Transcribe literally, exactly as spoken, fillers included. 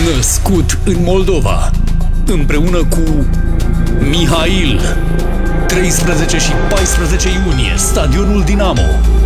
Născut în Moldova, împreună cu Mihail. treisprezece și paisprezece iunie, Stadionul Dinamo.